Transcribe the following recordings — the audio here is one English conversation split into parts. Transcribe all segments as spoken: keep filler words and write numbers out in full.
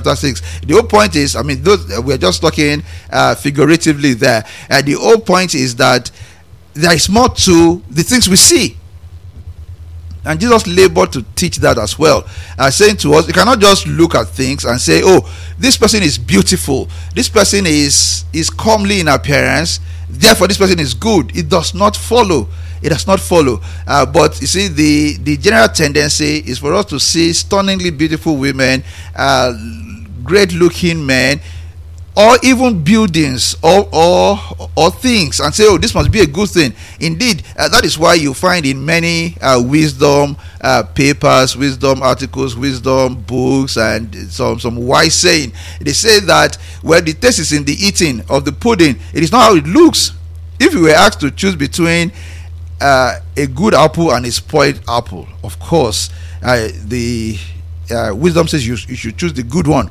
chapter six. The whole point is, I mean, those we're just talking uh, figuratively there. And the whole point is that there is more to the things we see. And Jesus labored to teach that as well, uh, saying to us, you cannot just look at things and say, oh, this person is beautiful, this person is is comely in appearance, therefore this person is good. It does not follow. It does not follow. Uh, but you see, the, the general tendency is for us to see stunningly beautiful women, uh, great looking men, or even buildings or, or or things, and say, oh, this must be a good thing. Indeed, uh, that is why you find in many uh, wisdom uh, papers, wisdom articles, wisdom books, and some some wise saying, they say that, well, the taste is in the eating of the pudding. It is not how it looks. If you were asked to choose between uh, a good apple and a spoiled apple, of course, uh, the uh, wisdom says you, you should choose the good one.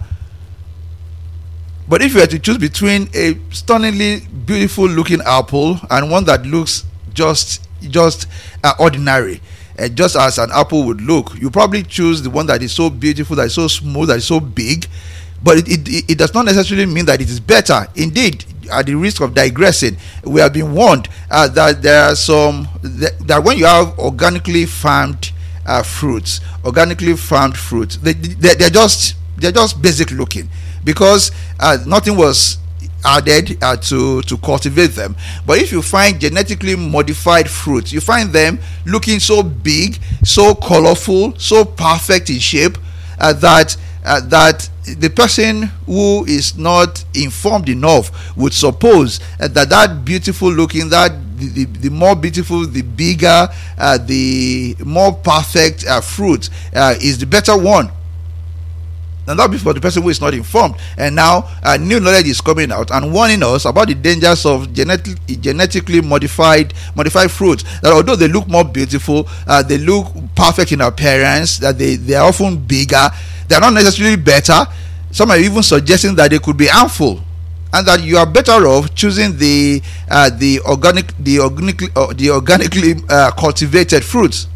But if you were to choose between a stunningly beautiful looking apple and one that looks just just uh, ordinary, uh, just as an apple would look, you probably choose the one that is so beautiful, that is so smooth, that is so big. But it, it, it does not necessarily mean that it is better. Indeed, at the risk of digressing, we have been warned uh, that there are some that, that when you have organically farmed uh, fruits, organically farmed fruits, they, they they're just they're just basic looking, because uh, nothing was added uh, to to cultivate them. But if you find genetically modified fruits, you find them looking so big, so colorful, so perfect in shape uh, that uh, that the person who is not informed enough would suppose uh, that that beautiful looking, that the, the, the more beautiful, the bigger, uh, the more perfect uh, fruit uh, is the better one. And that be for the person who is not informed. And now uh, new knowledge is coming out and warning us about the dangers of genetic, genetically modified modified fruits. That although they look more beautiful, uh, they look perfect in appearance, that they, they are often bigger, they are not necessarily better. Some are even suggesting that they could be harmful, and that you are better off choosing the uh, the organic the organically uh, the organically uh, cultivated fruits.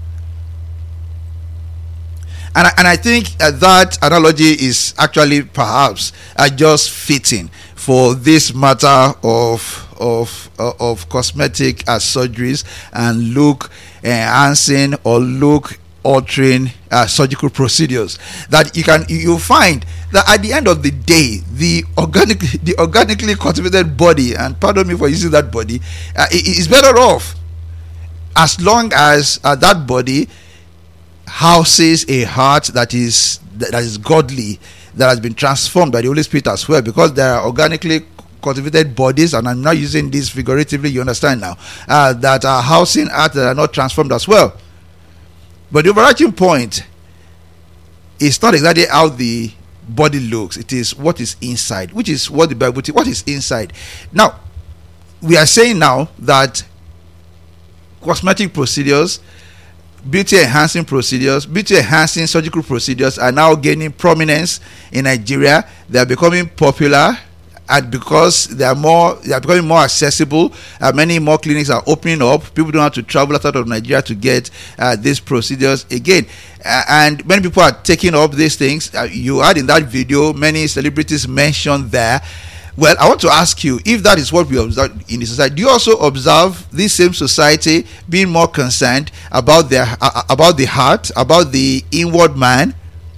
And I, and I think uh, that analogy is actually perhaps uh, just fitting for this matter of of uh, of cosmetic uh, surgeries and look enhancing or look altering uh, surgical procedures. That you can you find that at the end of the day, the organic the organically cultivated body, and pardon me for using that body, uh, is better off as long as uh, that body houses a heart that is that is godly, that has been transformed by the Holy Spirit as well, because there are organically cultivated bodies, and I'm not using this figuratively, you understand now, uh, that are housing hearts that are not transformed as well. But the overarching point is not exactly how the body looks, it is what is inside, which is what the Bible teaches. What is inside? Now, we are saying now that cosmetic procedures, beauty enhancing procedures, beauty enhancing surgical procedures are now gaining prominence in Nigeria. They are becoming popular, and because they are more, they are becoming more accessible. Uh, many more clinics are opening up. People don't have to travel out of Nigeria to get uh, these procedures again. Uh, and many people are taking up these things. Uh, you had in that video many celebrities mentioned there. Well, I want to ask you, if that is what we observe in the society, do you also observe this same society being more concerned about their uh, about the heart, about the inward man?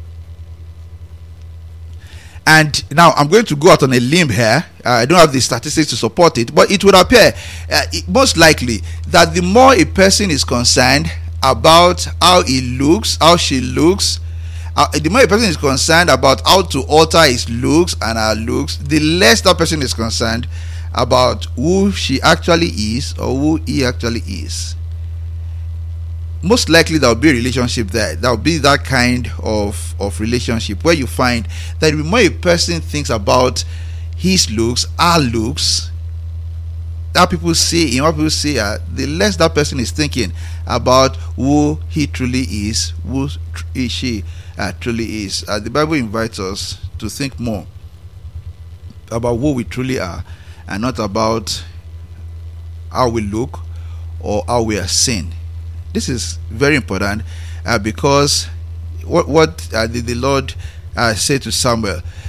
And now I'm going to go out on a limb here. Uh, I don't have the statistics to support it, but it would appear uh, it, most likely that the more a person is concerned about how he looks, how she looks, Uh, the more a person is concerned about how to alter his looks and her looks, the less that person is concerned about who she actually is or who he actually is. Most likely there will be a relationship there. There will be that kind of, of relationship where you find that the more a person thinks about his looks, her looks, how people see him, how people see her, the less that person is thinking about who he truly is, who tr- she uh, truly is. Uh, the Bible invites us to think more about who we truly are, and not about how we look or how we are seen. This is very important uh, because what what uh, did the Lord uh, say to Samuel?